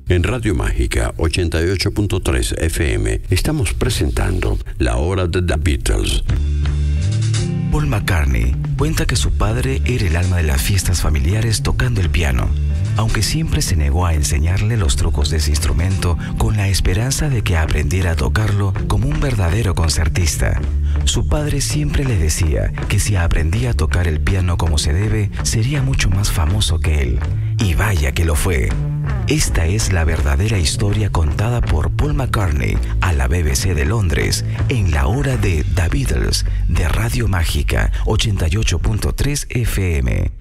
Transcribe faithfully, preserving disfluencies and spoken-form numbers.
En Radio Mágica ochenta y ocho punto tres F M estamos presentando La Hora de The Beatles. Paul McCartney cuenta que su padre era el alma de las fiestas familiares tocando el piano, aunque siempre se negó a enseñarle los trucos de ese instrumento con la esperanza de que aprendiera a tocarlo como un verdadero concertista. Su padre siempre le decía que si aprendía a tocar el piano como se debe, sería mucho más famoso que él. Y vaya que lo fue. Esta es la verdadera historia contada por Paul McCartney a la B B C de Londres en La Hora de The Beatles de Radio Mágica ochenta y ocho punto tres F M.